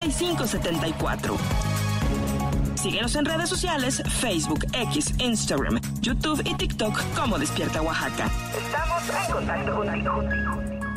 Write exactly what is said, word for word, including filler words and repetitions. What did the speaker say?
veinticinco setenta y cuatro. Síguenos en redes sociales, Facebook, X, Instagram, YouTube y TikTok como Despierta Oaxaca. Estamos en contacto contigo.